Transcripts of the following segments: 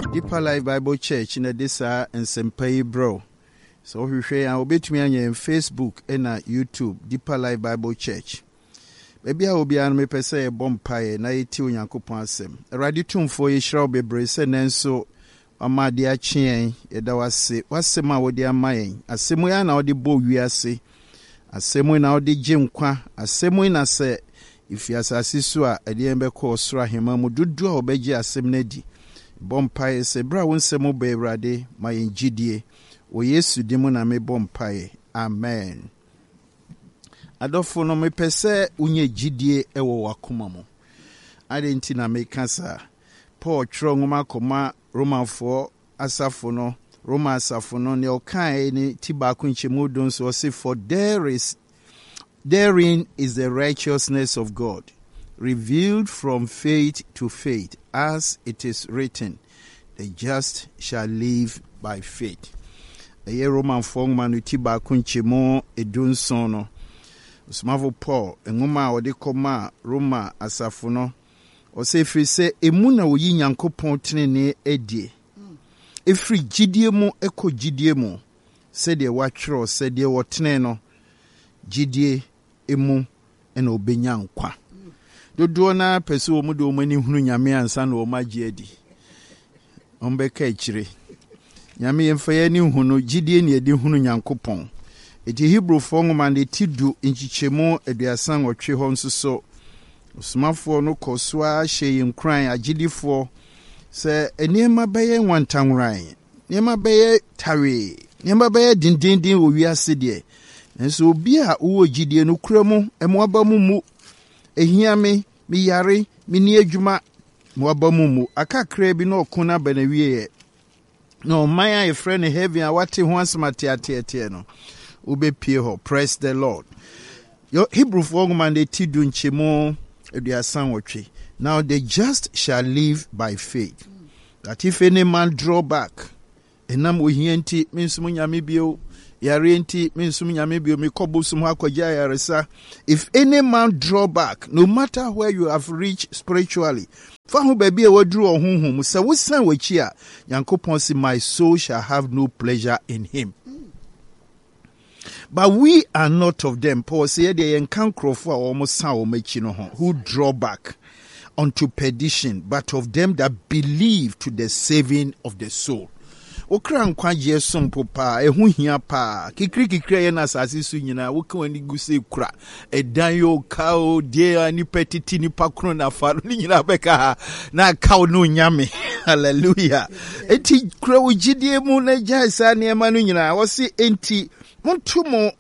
Deeper Life Bible Church in Adisa and Sempai Bro. So we share our bit me on Facebook and YouTube, Deeper Life Bible Church. Maybe I will be an me per se a bomb pie, na iti unyankopon asem. Ready to for ye shall be brace and so ama dia chien, yeda wase ma wo dia mayen. Asemu ya na odi bo wiase. Asemu na odi jimkwa. Asemu na se if you asasi so a ede embe ko osoro ahema mu dudu a obeji asem na di. Bompaye se bra wonsemo be Awurade ma yen gidie wo Yesu dimu na me bompaye. Amen. Adofo no me pese unye gidie ewo wakoma mo. Adenti na me kasa Paul tro ngoma koma Romanfo asafo no Roma asafo no ne okan ni tibako nchemu don so say for therein is the righteousness of God, revealed from faith to faith, as it is written, the just shall live by faith. A year Roman form manutiba kunchimo edun sono. Usmavo Paul, enguma odekoma Roma asafuno. Ose free se emuna oyi nyankopon tene edie. Efri gidiemu eko gidiemu. Sede watro sede wotene no. Gidie emu ena obenya nkwa. Dodo na pese wo mu de omani hunu nyame ansa na omagye adi. Ombeka echire. Nyame yemfa ni hunu gidie ne edi hunu nyankopon. Eti Hebrew fongoma de tidu nchichemu eduasan otwe ho nsoso. Osmafo no koswa hye nkran agidifo se eniema beye wantanran. Niema beye tawe. Niema beye dindindin wo wiase de. Nso obi a wo gidie no kuramu emoaba mu ehiame mi yare mi ni adwuma moaba mu akakra bi na okuna banawie no maya e friend heaven a wate ho asmate atete no ubepie ho. Praise the Lord. Your Hebrew for de tidu nchemo eduasan wotwe. Now the just shall live by faith. That if any man draw back enam ohianti minsum nyame bio yarenti minsum nyame bio mikobusum akogya yaresa. If any man draw back, no matter where you have reached spiritually, fa ho baby e wadru ohunhum se wosan wachi a Yankopon say my soul shall have no pleasure in him. But we are not of them. Paul say they enkankrofo a almost san o machi no ho who draw back unto perdition, but of them that believe to the saving of the soul. Okra nkwaje sompo pa ehu hia pa kikri ye na asase su nyina woka wani guse kura edan yo kao die ani petiti ni pakro na faru ni nyina beka na kao no nyame. Hallelujah. Eti kura wogidie mu na jaisa ne ma no nyina wo se enti montumo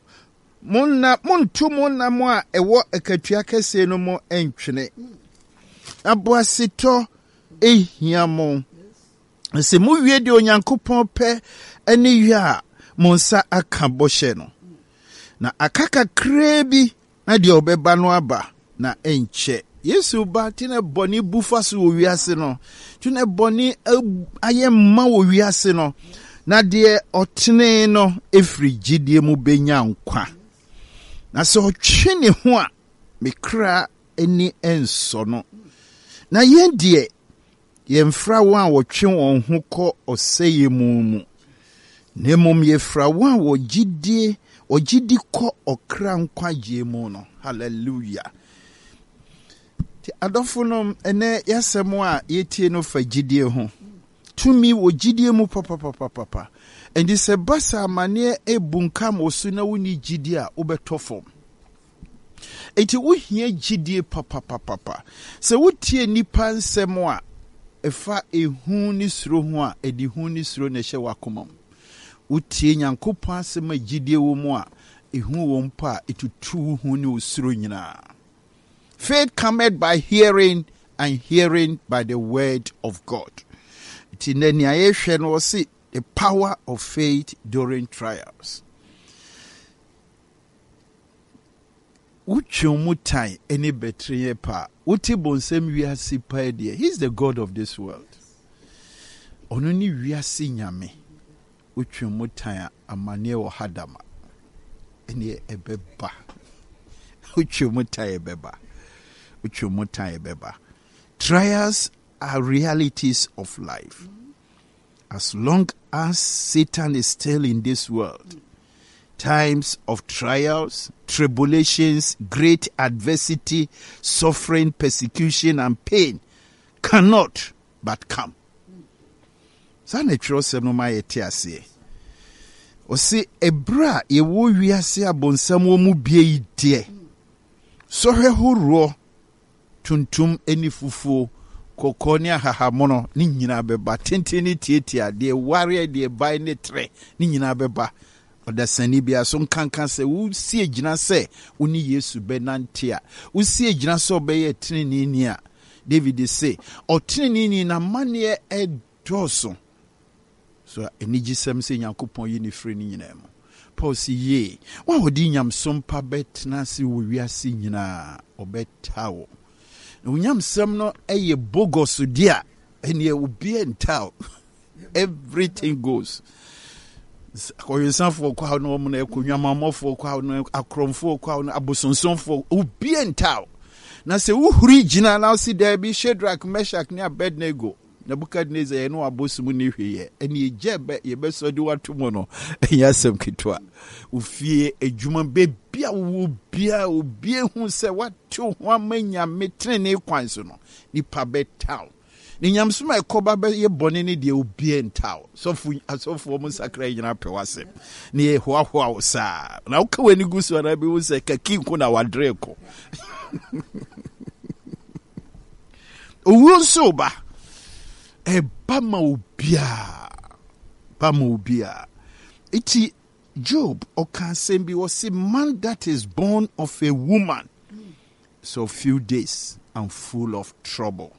na mo a ewo akatua kase no mo entwene aboaseto ehia mo. Se mu wie de onyankopon pe ene wie a monsa aka boshe no na akaka krebi na de obeba no aba na enche Yesu ba tine boni bufaso wo wiase no tine boni ayemma wo wiase no na de otene no efri gidie mu benya nkwa na so otwene ho a mekra eni enso no na yendie yemfra wan wo twe won ho kɔ ɔsɛye mu nemom yefra wan wo gidi kɔ ɔkra nkwaje mu no. Hallelujah. Ti adofo no ene yasɛm a yetie no fa gidie ho tumi wo gidie mu papa endi se basa mane ebunkam osu na woni gidie a wobɛtɔfom. Enti wo hia gidie papa se wotie nipa nsɛm a efa ehu ni suro ho a edi hu ni suro na hye wakoma utie Nyankopon asema gidie wo mu a ehu wo mpa etutu hu ni usuro nyina. Faith cometh by hearing, and hearing by the word of God. Tineni ayehwe no see the power of faith during trials. Uchomutai any betrayal pa. Uti bonsem wiase pa de. He's the God of this world. Ononi wiase nyame. Uchomutai amane wo hadama. Ene ebeba. Uchomutai ebeba. Trials are realities of life. as long as Satan is still in this world, times of trials, tribulations, great adversity, suffering, persecution, and pain cannot but come. Sana trosem no ma yete ase. O se ebra ye wo wiase abonsam wo mu bie ide. So hehoro tuntum eni fufuo kokoni ahahamono ni nyina beba tenteni tietia de ware de bai ne tre ni nyina beba odasani bia so nkankan se wo sie gina se woni Yesu benantia wo sie gina so obeye tinini a David say otinini na mane edoso so enigisem se Nyankopon yi ni frɛ ni nyina mu Paul si ye wa odi nyamsom pa betna se wo wiase nyina obetawo unyamsem no eye bogos dia ene obi entao everything goes koyensanfo kwa no mo na ekonwamamofo kwa no akromfo kwa no abosonsonfo obi entao na se uhuri gina na si there bi Shadrach Meshach ne Abednego Nebukadnezar ye no abosumu ni hweye ene ejebe ye besodi watomo no yasem kitwa ufie ejuma bebia wo bia obi hu se watu ho amanya metrene kwan so no nipa betaw ni nyamsoma ekoba be ye bone ne de obi entaw asofo mo sakra nyina pewase ne ye hoahoa wo sa na uka wani gusu na bi wo se kakinko na wadreko owo so ba bama ubia. Iti Job okansembi was a man that is born of a woman. So few days and full of trouble.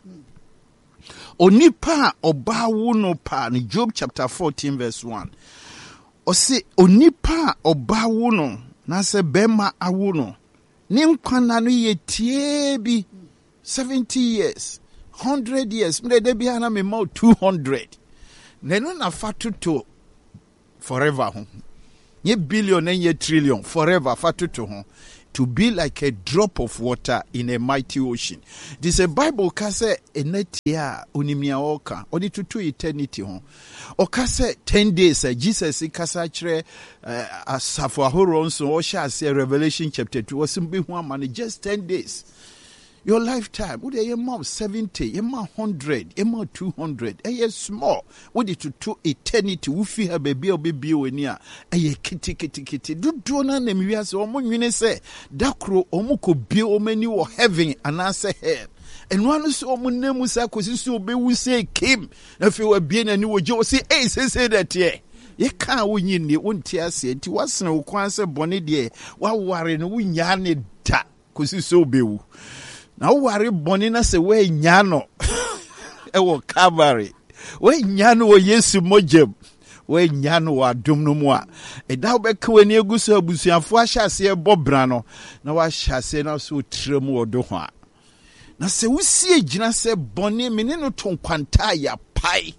Onipa oba wuno pa ni Job chapter 14 verse 1. Ose onipa oba wuno na se bema awuno. Ni nkwana no yetie bi 70 years. 100 years, mde be hana me mau 200. Neno na fatu to forever hon. Ye billion and ye trillion forever fatu to hon. To be like a drop of water in a mighty ocean. This a Bible kase enetia unimia oka. Odi to eternity hon. Okase 10 days Jesus ikasa chre asafo ahoro so o sha say Revelation chapter 2 osimbi hu amane just 10 days. Your lifetime, would a mom 70, a mom 100, a mom 200, a small, would it to eternity, who feel her baby or baby or near, a kitty. Do none them we as almost say, Dakro omuko be o many or heaven and answer her. And one is almost name was acquisition be we say came, if you were being a new Joe say, say that ye. Ye can't win in the one tear said, it was no quansa bonnet dear, while warring we yarned ta, cause you so be. Now worry bonina se we nyano ewo Calvary we nyano wo Yesu mojem we nyano wa dum no mu a da obeka wani egusu abusuafo ahyase ebobra no na wa hyase na so trem wo do ho a na se wusie gina se boni mene no tonkwanta ya pai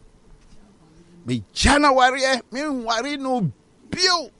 me January me worry no bio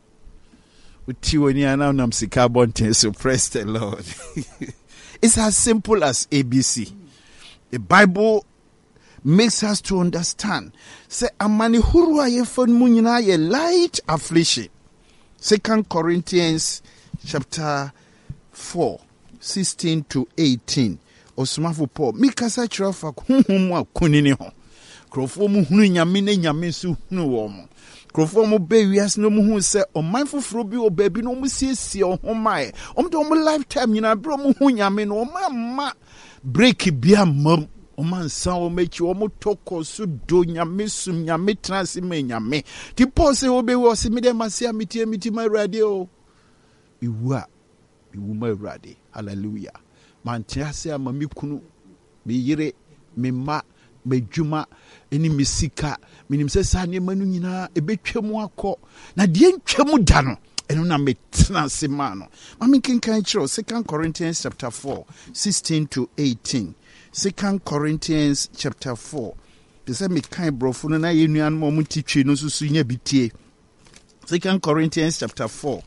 uti wani ana nam sika bonten so praise the Lord. It's as simple as ABC. The Bible makes us to understand. Say, amani hurwa ye fon munyina ye light affliction. 2 Corinthians chapter 4, 16 to 18. Osumafo Paul. Mikasa chirafa huhumu wa kunini ho. Krofo mu hunu nyame ne nyame su hunu wo mo. Krofo mo be wias no mu hu se o manfoforo bi o baabi no mu siesie o ho mae o mde o lifetime nyina bro mu hu nyame no o ma break bia mam o man san o mechi o mo toko su do nyame sum nyame transi me nyame ti pose o be wo se me de masia miti ma rade o iwu ma rade hallelujah man tiase ama mi kunu me yire me ma medwuma eni misika minim se sa ne manu nyina ebetwam akọ na de ntwam da no eno na metena se ma no mami kenkan kiro 2 Corinthians chapter 4 16 to 18 2 Corinthians chapter 4 de se me kan brofo no na yenuan mo mutitwe no susu nya bitie 2 Corinthians chapter 4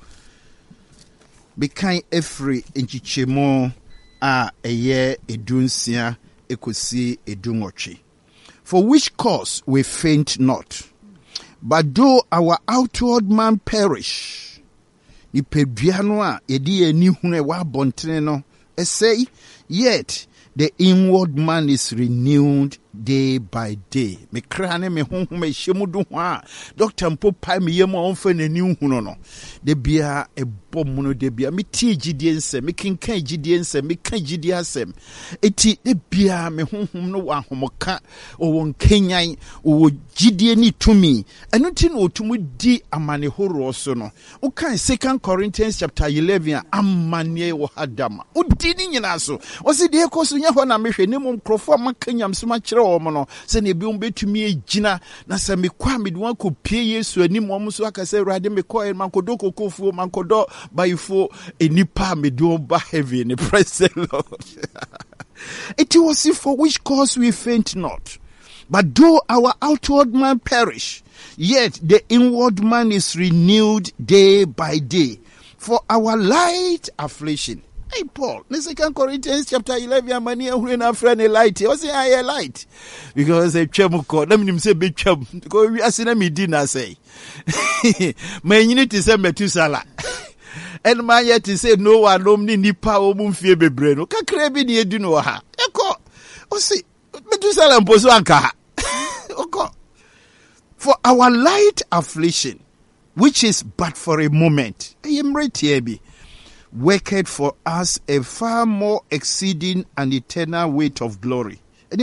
be kan every enchichemo a eye edunsia ekosi edunwotwe For which cause we faint not. But though our outward man perish, ipeduano a yedi eni hune wa bontene no, say, yet the inward man is renewed day by day. Me krane me honhom me hyemudu ho a doctor mpo pai me yem onfa nani huno no. De bia ebom no de bia me tie gidie nsem, me kenkan gidie nsem, me kan gidie asem. Eti de bia me honhom no wa homoka o won kenyan o gidie ni tumi. Eno ti no otumu di amane horo so no. O kan 2 Corinthians chapter 11 amane wo hadama. O di ni nyina so. O se de ekoso nya ho na mehwe ne mom krofo makanyam so ma kire wo mo no. Se ne bi betumi agina na se me kwa me de wan kopie Yesu anim wo so aka se Awurade me ko e mankodo kokofuo mankodo bayifo enipa me de ba heaven. Praise the Lord. It was for which cause we faint not. But though our outward man perish, yet the inward man is renewed day by day. For our light affliction. Hey Paul, in 2 Corinthians chapter 11, many are friend light. I say I light because a chemuko. Let me say big chum. Because we are seeing me dinner say. My unity say metusala. And my yet to say no one omni nipa omum fie bebreno. Ka krebi ni edino ha. Eko. O see metusala mposo anka. Oko. For our light affliction, which is but for a moment. I am right here be. Worketh for us a far more exceeding and eternal weight of glory.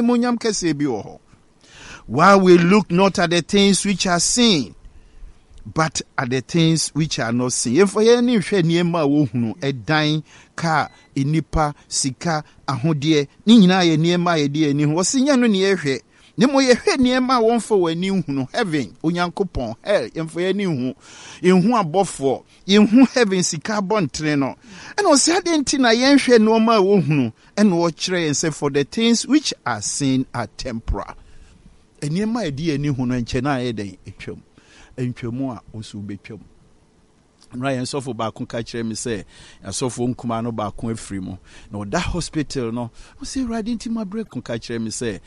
While we look not at the things which are seen, but at the things which are not seen. For any niema wohunu edan ka inipa sika ahodie ni nyina ye niema ye die ni ho sinya no ne ehwe. Nemo ye hwe niema wonfo wani hunu heaven onyankopon hell yemfo ye ni hu enhu abofo yenhu heaven sika bontre no and o se ade nti na yenhwe no ma wo hunu and wo kire yen say for the things which are seen are temporal eniema ye die ni hu no enche na ye den etwam entwamu a osu betwam Ryan sofo ba kun ka kire me say asofo nkuma no ba kun afiri mu na that hospital no o say Radi nti ma break kun ka kire me say